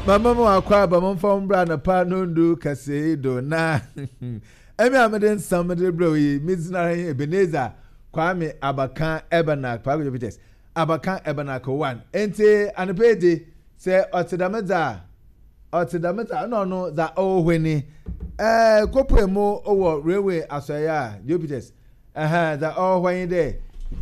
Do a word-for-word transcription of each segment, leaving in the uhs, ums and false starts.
Mama mo akwa ba mo fom bra na pa no ndu kase do na. Emi ameden samede bro yi mizinare Ebenezer Kwame Abakan Ebenak pa go Peters. Abakan Ebenak one. Ente anepede se otedameza otedameza no no za ohweni. Eh kopemu owo railway asoya Jupiters. Aha za ohweni de.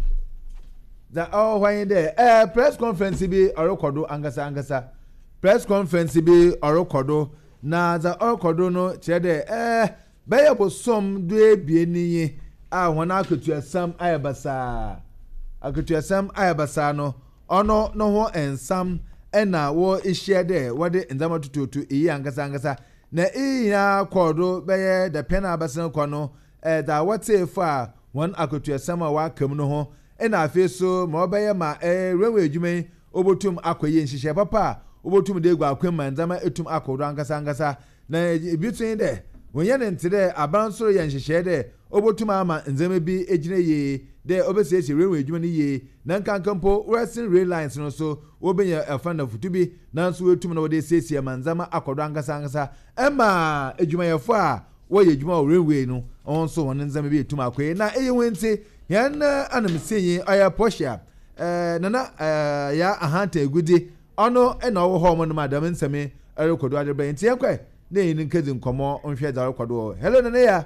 Za ohweni de. Eh press conference bi orokodo angasa angasa. Press conference bi orokodo na za orokodo no chede eh beye bosom due bieniye a hona akotuasam ayabasa akotuasam ayabasa no ono no ho ensam ena wo ihye de wode nzama tututu iyi angasa angasa na iya kodo beye de pena abasa ko no eh da wate fa won akotuasam a wa kam no ho ena afeso ma obeye ma eh rewe adwumen obotum akoye nhihye papa obotum de gwa akwem nzama etum akodo angasa angasa na bitun de wonye ne ntire abansoro ye nhihye de obotum ama nzama bi ejine ye de obesiesie rewe adwuma ni ye na nkankampo wrestling rail lines no so obenya afanda futubi nanso wetum na wode siesie manzama akodo angasa angasa ema adwuma yefo a wo ye adwuma railway no onso won nzama bi etum akoye na eye wenti yan anamsenyi aya posha eh nana eh ya ahanta egudi ono ena wo ho mo no madam nseme erekodo adeba enti yankwe na yin nkezi nkomo onhwe da rekodo hello nana ya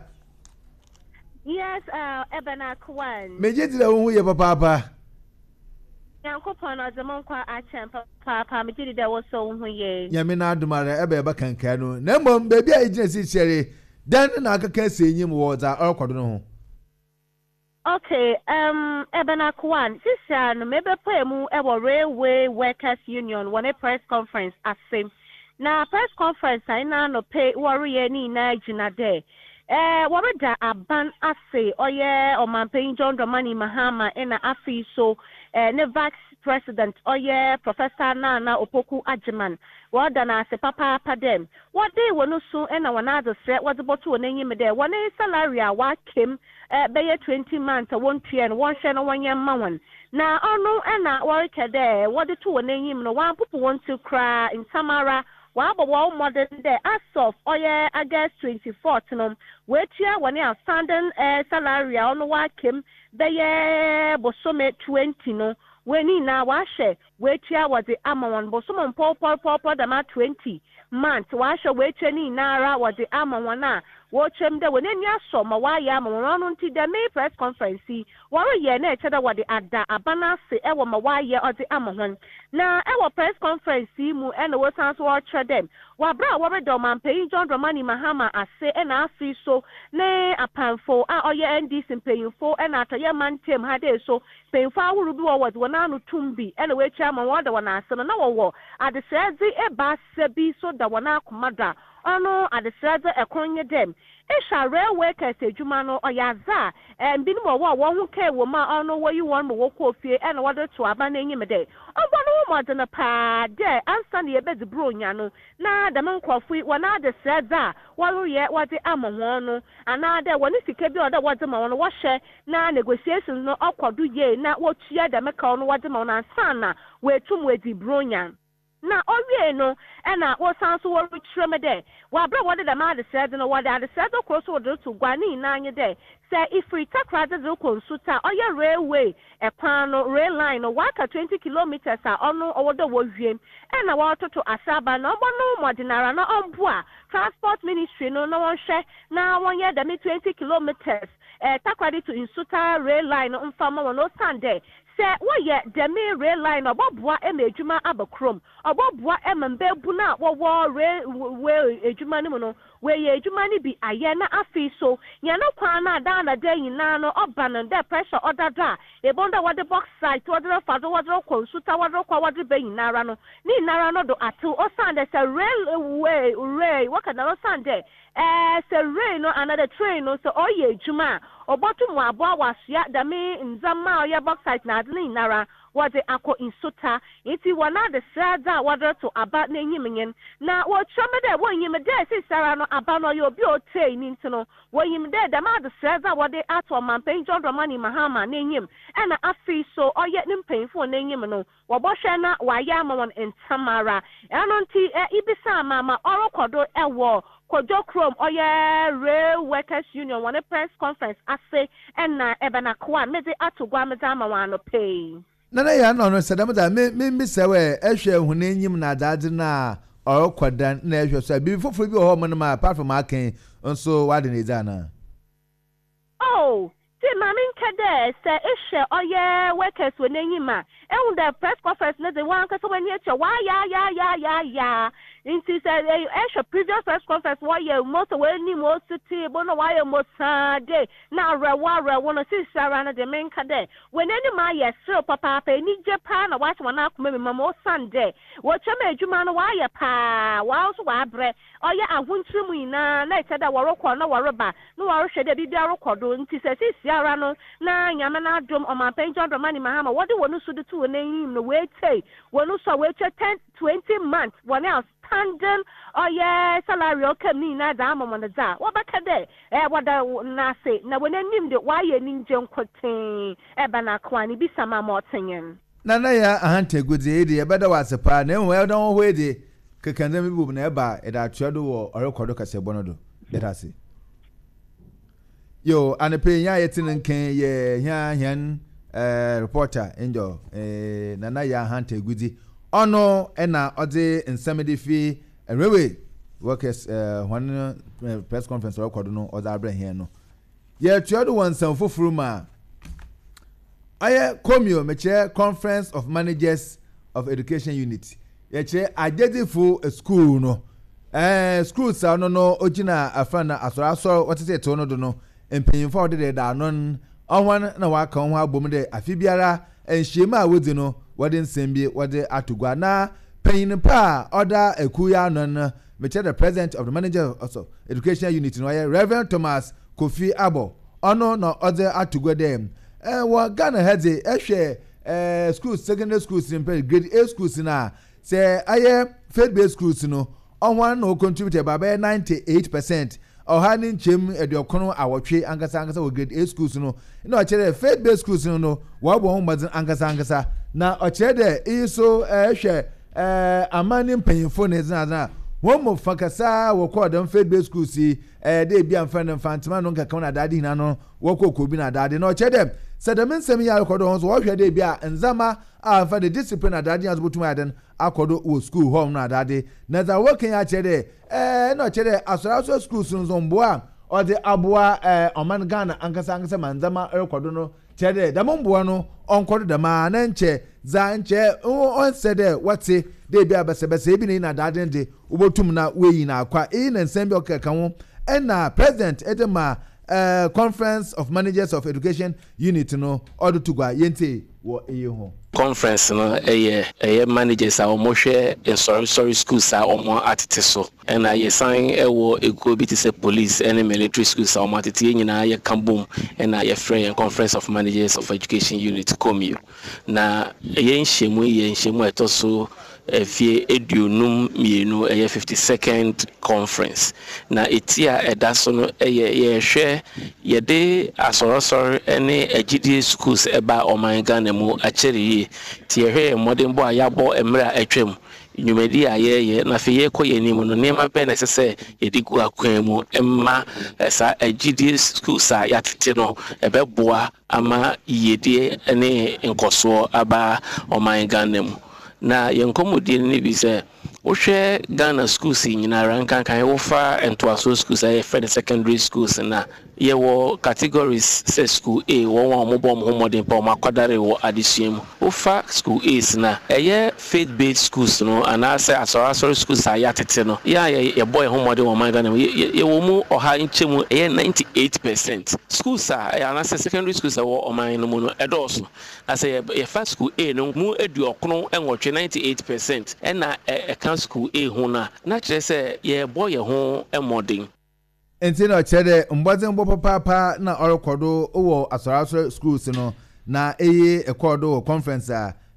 yes uh Ebenak one meje dira wo ye papa papa yankopon azamon kwa achem papa meje dira wo so wo ye nyame na adumare ebe eba kankan no na mbom bebi a ejina si chere dan na akaka senyim wo za rekodo no ho. Okay, um, Ebenak one. Sister, no maybe poemu ewo Railway Workers Union one a press conference as same. Na press conference I na no pay worry ni na jina de. Eh, wabeda aban ase oye o manpain John Dramani Mahama ena afi so eh ne vax president oye Professor Nana Opoku Ajiman. Wada na se papa padem. What day wonu so ena wana do se what botu onenyi me de one salary a wa kem eh beye twenty months a one tue and one share no one year man. Na ono ena work there what the two onenyi no one pupu want to cry in Samara. Wa bo wa modern day as of oye August twenty-fourth no wetia one outstanding eh salary a ono wa kem beye bosome twenty no weni na wa she wetia was the amawan bosome pop pop pop da ma twenty months wa she wetia ni nara was the amawan na wochem de woni nya so ma wa ya ma wono nti de me press conference woro ye na eche da wode ada abana se e wo ma wa ye odi amahon na e wo press conference mu e na wo san so wo tre dem wa bra wo be do man pay John Dramani Mahama ase e na afi so ne apanfo a oye N D C mpanyinfo e na atoye mantem ha de so mpanyinfo awuru bi wo wode wona no tumbi e na we chairman wo da wona ase no na wo wo ade sezi e ba se bi so da wona akomada ono adesrade ekonye dem isha rail workers ejuma no oyaza em binu wo wo hu kai wo ma ono wo yi won mo wo kofie e na wode to aba na enyim de ogbo no mo de na pa de ansa na yebedi bro nya no na de man krofu wona adesrade a wo ye wode amho no ana de woni sike bi ode wode ma wono wo hye na negotiations no okodu ye na wo tua de meka no wode ma wono ansa na we tum we di bro nya na owie no ena wo sanso wo retreme de wa bra wo de da ma de said no wo de de said cross wo de to gwani na anye de say if we take rather the consulta oye railway e pan no rail line no waka twenty kilometers a ono owo de wo wiem ena wo to to Asaba no bo no modinara no ombo a transport ministry no no won hwe na won ye de me twenty kilometers eh takwadi to Insuta rail line no mfama wo no sande se wo ye de me rail line oboboa e ma adwuma abakrom oboboa e ma mbebu na wo wo rail we adwuma ni mu no we ye adwuma ni bi aye na afi so ye no kwan na da na da nyina no oba no de pressure odada e bonda wode box site wode fado wode konsuta wode kwa wode be nyinara no ni nyinara no do atu o sande se rail way rail what can no sande eh se rail no another train no so o ye adwuma obotu mu abo awasua da me nzama o ye box site na ade ni nyinara what the ako in Suta, it's one of the Sada water to about Nimian. Now, what some of them, when you may dare say Sarah, Abano, your beauty, Nintono, when you there, the man the Sada, what they are to a man paying John Romani Mahama, name him, and a fee so, or yet them paying for name him, no, Waboshana, Wayama, and Tamara, and on T. Ibisa, Mama, or Kodo, a war. Kojo Chrome, oh yeah, Rail Workers Union, one a press conference, I say, and na ebana kwa, me de atu gwa me dama wano pay. Nana ya no no sadam da me me me sewe ehwe hunanyim na dade na or kwadan na ehwe so bi foforo bi ho mo no ma apart from aken nso wade ne dana. Oh, ti mami nkade se ehwe oh yeah, workers wenanyima. E the press conference na de wan kaso wani eche wa ya ya ya ya ya. Inti said a previous press conference why you most when most city bono why most day now rewa wanna see Sarah the main cade when any my yes so papa pay ni Japan watch one up maybe mama Sunday what you made you man why ya pa whilst wa bre oh yeah I won't trim na let that waro no waroba no waro shade bi biaro kodo inti say Sarah no na nyamana drum on my page on money mahama what do want to do to name no wait say when you saw wait ten twenty months one else tandem oh yeah salary okay me na da mama na za what back there eh what na say na when nim de why ye ninje nkoten e ba na kwani bi sama motenyen na na ya ahante gudi e de e beda wasepa na enwe don ho e de kekanda mi bu na e ba e da tuado wo orekodo kase bonodo let us see yo anepe nya yetin nken ye hia hian eh reporter enjo eh na na ya ahante gudi ono ena ode nsamede fi enwewe workers uh, one uh, press conference record no oda abrahim no ye tuado wan sam fofuru ma aye komio meche conference of managers of education unit ye che agedifu school no eh school sa no no ogina afana asoro asoro wotete to no do no empanyimfo ode da non onwan na wa kan ho abom de afibiara enhyema a wodi no wode nsembie wode atugwa na panyin pa oda akuya non meche the president of the manager also education unit no Reverend Thomas Kofi Abo ono no ode atugwa dem eh wa Ghana hede ehwe eh school secondary schools in grade A schools na say aye faith based schools no onwan no contribute by ninety-eight percent ohani nchem eduokono awotwe angasa angasa wo grade A schools no na o chere faith based schools no wo bo hombazin angasa angasa na o chere de iso ehwe eh amani mpanyefo na ezina wo mo fakasa wo ko dem faith based schools eh de bia mfa na mfantima no nkaka na dade hina no wo ko ko bi na dade na o chere dem sedem nsem ya rekodo ho so wo hwe de bia nzama a fa the discipline adade as botuma aden akodo wo school home na adade na za working ya chere eh no chere asoro schools nzo mboa o de aboa eh oman Ghana ankasa ankasa manzama rekodo no chere da mboa no onkodo da ma na nche za nche on said whatse de bia besebese bi na adade de ubotum na weyi na akwa e na nsem bi okeka ho na president edema uh, conference of managers of education unit no odo tugwa yente wo eye ho conference no eye eye managers a omo hwe in sorry sorry schools a omo atete so and I sign e wo ego bi say police and military schools a omo atete nyina ye kambom and I free conference of managers of education unit komio na ye nhemu ye nhemu eto so efie eduonum mienu eye fifty-second conference na etia edaso no eye ye hwe ye de asorosor ene agidi schools eba oman Ghana mu acheri tie hwe modern boy yabo emra atwam nyumedi ayeye na fe ye koye ni mu no nema be na sese ye digu akwan mu emma esa agidi schools a yatete no ebeboa ama yedie ene nkoso aba oman Ghana mu na yenkomodi ni bi se wohwe Ghana schools nyina rankan kan wo fa entoaso schools ay for the secondary schools na ye wo categories say school A wo won mo bom ho modern pa ma kwadare wo adisuam wo fa school A's na eye faith based schools no ana say asoro schools ayatete no ya ye boy ho modern wo man Ghana ye wo mu oha nchemu eye ninety-eight percent schools ana say secondary schools wo o man no mu no edoso na say ye fa school A no mu eduokono enwotwe ninety-eight percent na e kan school A ho na na kire say ye boy ye ho emodern enti no chere mbozen bo papa na orekodo wo asaraso schools no na eye ekodo conference a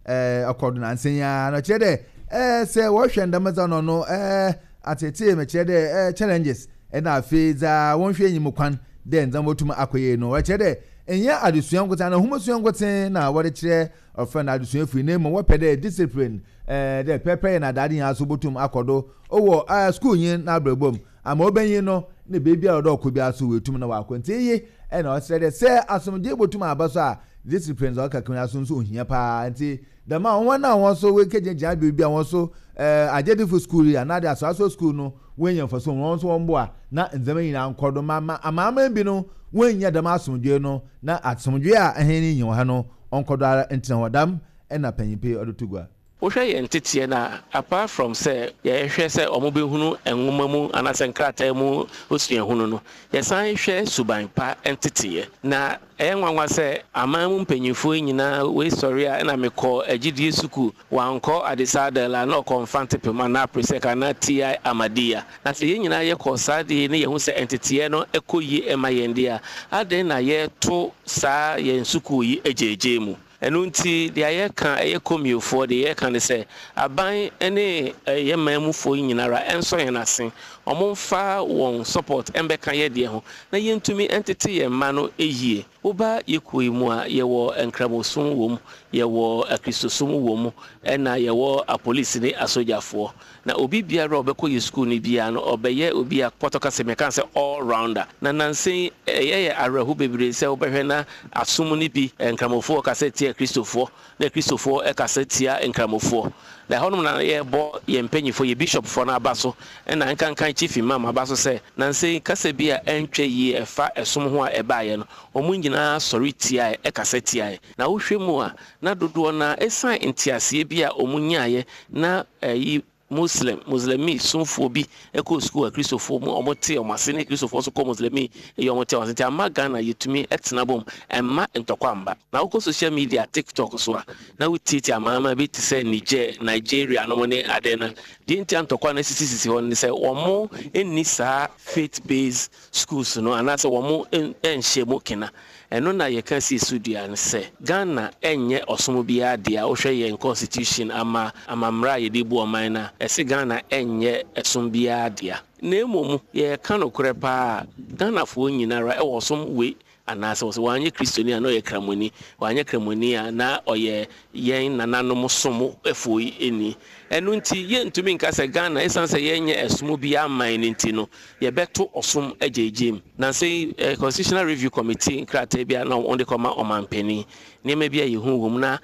eh akodo na nsenya no chede eh se wo hwe ndamaza no no eh atete me chede eh challenges e na afeza won hwe enyim kwan de nzam otum akoye no wo chede enya adusuan kwata na humusuan kwata na wo de kire ofan adusuan firi na mo wo pede discipline eh de pepe na dadi ya so botum akodo owo ah school yin na abrabom ama obenyin no ne bebi a odo ko bi aso wetum na wa kwanta yi e na o sere se asomje botum abaso a disciplines o kakun aso nso ohia pa nti da ma won na won so we keje ja bebi a won so eh agedifo school ya na de aso aso school no wenye for so won so won bo a na nzema yin ankodo mama amama bi no wenya da ma asomje no na asomje a eheni yin ha no onkodo ara ntina hodam e na panyimpe odotugwa Osha ye ntete na apart from say ye hwe say omobehunu enwoma mu anase nkrata mu osua hunu no ye san hwe suban pa ntete na enwanwa say aman mpanyifo nyina we sorry a na mekọ agidie suku wanko adisada la no confante pema na preseka na ti amadia na se ye nyina ye ko sade ne ye hu say ntete no ekoyi ema yendia ade na ye to sa ye suku yi ejeje mu enunti de aye kan aye komiofo de ye kan se aban ene ye mamufo nyinara enso ye nasen omomfa won support embe kan ye de ho na yentumi entity ye ma no eyie oba yekoi mu a ye wo enkramosun wom ye wo akristosun wom ena ye wo a police ni asojafo na obi biara obekọ ye school ni bia no obeye obi a potoka se mekan se all rounder na nansen ye ye arahu bebre se obehwe na asum ni bi enkramofo ka se tie kristofo na kristofo e ka se tie enkramofo da honum na ye bo ye mpanyifo ye bishop for na abaso na nkan kan chief imam abaso se nansen kasa bia entwe ye efa esum ho a ebaaye no omun nyina sorry tie e kasa tie na wo hwe mu a na dodo na esan ntiase bia omunyaaye na yi Muslim Muslimi sunfo bi eko school Christopher mu omote omasene Christopher so ko Muslimi e omote omasene amaga na yetumi etena bom emma ntokwamba na uko social media TikTok so na wutiti amama bi tse Niger Nigeria no ne adena di nti ntokwa na sisi sisi hon se omo enni sa faith based schools no anase omo enhyemu kina eno na ye kan si studio an se Ghana enye osomo bia dia ohwe ye constitution ama amamra ye de bu oman na ese Ghana enye esom bia dia na emomu ye kan okrepa Ghana fo nyinara e wosom we anase wo se wanye kristoni ana ye kramoni wanye kramoni na oye yen nananom somo efoyi eni enu nti ye ntumi nka se Ghana esanse ye nye esomo bia aman nti no ye beto osom ajejem na say uh, constitutional review committee nkrata bia na on de koma omanpeni nema bia ye hu wom na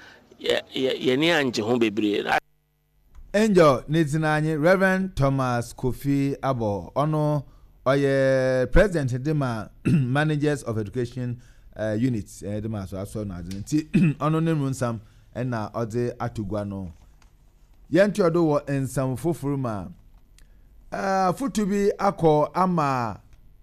ye ne anje ho bebre Angel Nizinanye Reverend Thomas Kofi Abo ono oye president dema managers of education uh, units uh, dema so aso na nti ono ne runsam na ode atugwa no yento do wo ensam fofuru ma uh, futubi akọ ama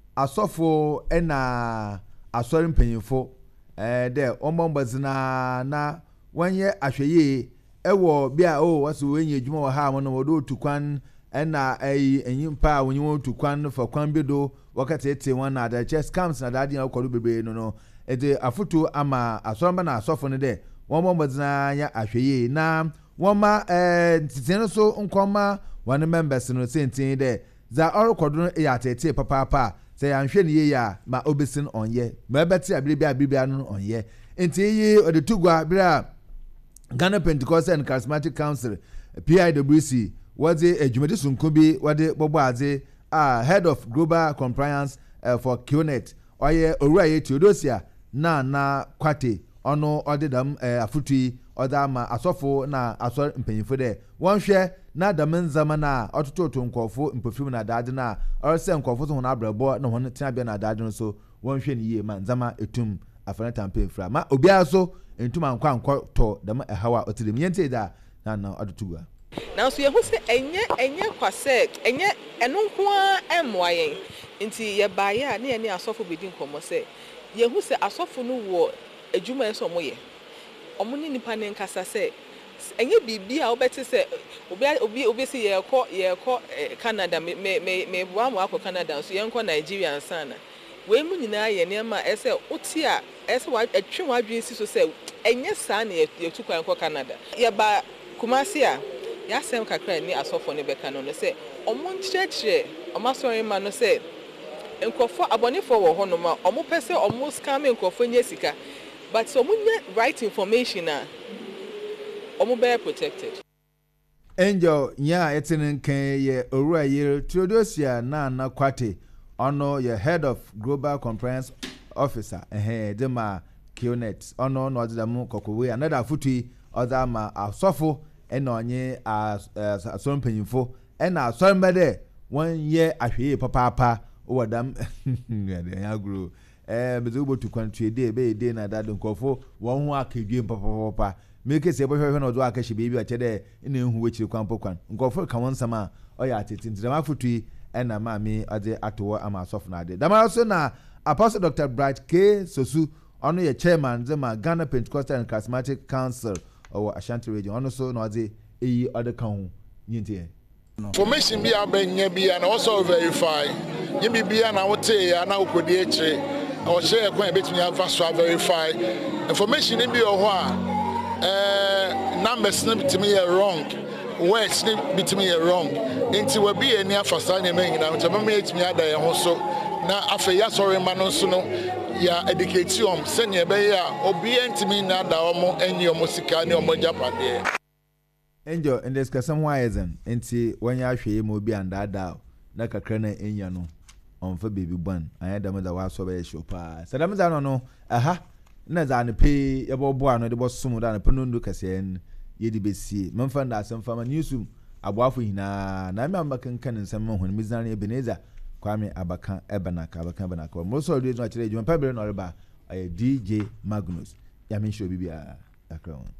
asofo na asori mpanyimfo eh de omombazina na wanye ahweye ewo bia o waso wenye adwuma wo ha mo no wodo tukwan na ai enyimpa wonye wo tukwan for kwan bido wakati ete wan na da chest camps na dadi akọdo bebe no no ede afutu ama asoramba na asofo ne de omombazina ya ahweye na woma eh titene so nkoma one members no sentin de za orokodo ya tete papa papa se ya nhwe ne ye ya ma obesin onye ma beti abiribi abiribi anu onye enti yi odetugwa bira Ghana Pentecostal and Charismatic Council P I W C was a jumedi sunkubi wade bobo aze ah head of global compliance uh, for QNet oye Owuraye Theodosia na na kwate ono odedam uh, afutui odama asofo na asor mpanyifo de wonhwe na damenza na otototo nkofo mpofim na dade na orse nkofo so na abrabo na hon tia bia na dade so wonhwe ni ye man zama etum afana tampe fra ma obia so entum ankwa ankwa to dama ehawa otirim yente da na na odotuwa na so ye hu se enye enye kwase enye eno nko a emwayen nti ye baye na ye ni asofo bedi nkomo se ye hu se asofo no wo adwuma eso moye omo ni nipa ne nkasa se enye bibia obeti se obi obi obi se ye kọ ye kọ Canada me me me bua mo akọ Canada so ye nkọ Nigeria ansana we mu nyina ye ne ma ese otia ese wa atwe wa adwen si so se enye saa na yetu kwan ko Canada ye ba Kumasi a ya sem kakra ni asofo ne beka no se omo nkyerɛkyerɛ omo asɔre ma no se nkofo abonefo wo ho no ma omo pese omo scam nkofo nye sika but omo nye right information a omo be protected. Angel nya etin kan ye owura ye Theodosia na na kwate ono ye head of global compliance officer eh de ma Kionet ono no de mu kokowe another futui other ma asofo ena onye asom panyimfo ena asom bede won ye ahwe papa papa owodam ya gro eh bezu botu kwantue de be de na dad nkofo won ho akadwe papa papa make say bohwe no do akashi bebi a chede ina ehu wechiri kwampo kwan nkofo ka won sama oya atete ndama futui ena ma mi ade atowo ama asofo na ade dama so na Apostle Doctor Bright K Sosu ono ye chairman zema Ghana Pentecostal and Charismatic Council or Ashanti region ono so no ade eyi other kan nyintie information bi abenya bi and also verify yimi bi na wote ya na okodi eche o share kwan betumi ava so verify information bi o ho a eh numbers ni bitimi ye wrong words ni bitimi ye wrong enti we bi eni afasa na me nyina ntaba me etimi ada ye ho so na afa ya sorry ma no so no ya education senya be ya obi entimi na da omo eni omo sika ni omo japade. Angel and there's some wisen enti when ya hwe mo bi anda da na kakra na enya no on for baby born I had them that was so be show pa sadam za no no aha na za ne pe ye bo bo ano de bo sum da na penundu kase en ye di besie memfa nda asem fama newsum aboafo hina na me amakan kan nsem hon mizan Ebenezer Kwame Abaka Ebenaka Abaka Ebenaka mo so do no kire ejuma pabere no reba ay D J Magnus ya me show bibia akra won.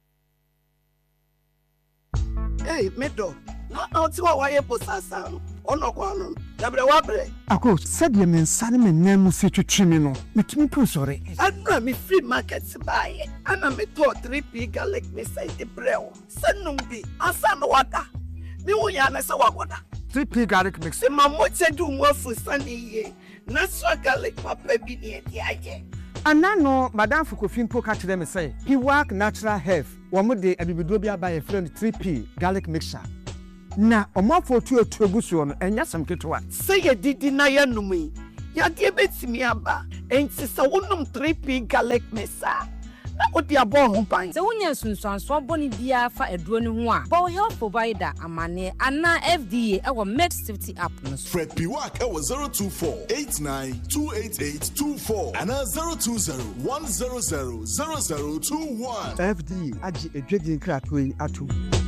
Hey, Medo. Na na ti wa waye posasa. Ono kwa no. Dabre wabre. Ako, said ye men sane me nemu se twetwe no. Metumi pu sore. Adra me free market buy. Ana me to three P garlic me say the brew. Sanum bi. Asa no wada. Mi wo ya na se wagoda. three P garlic mix. Se mamo che du mo fu sane ye. Na so garlic papa bi ni e aye. Anano Madam Fukofin po catch them say he work natural health. Womo de abibido bi aba ye friend three P garlic mixture. Na omafo tu etu egusu no enya sam ketwa. Say ye didi na ya numi. Ya de betimi aba. Enti se wonum three P garlic mixture. Na odi abo ho pan. Se wonya sunsuanso boni bia fa eduro ne ho a. Bo health provider amane ana F D A e wo med safety app no. Fred P work e wo zero two four eight nine two eight eight two four ana zero two zero one zero zero zero zero two one. F D A agi edwedi nkrato yi ato.